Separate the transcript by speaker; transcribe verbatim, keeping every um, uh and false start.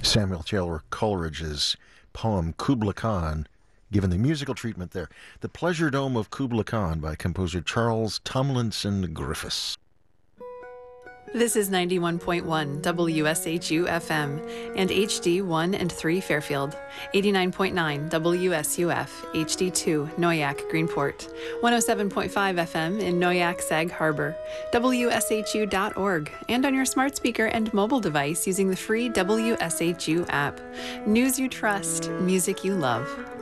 Speaker 1: Samuel Taylor Coleridge's poem Kubla Khan, given the musical treatment there. The Pleasure Dome of Kubla Khan by composer Charles Tomlinson Griffiths.
Speaker 2: This is ninety-one point one W S H U F M and H D one and three Fairfield, eighty-nine point nine W S U F, H D two Noyak Greenport, one oh seven point five F M in Noyak Sag Harbor, W S H U dot org, and on your smart speaker and mobile device using the free W S H U app. News you trust, music you love.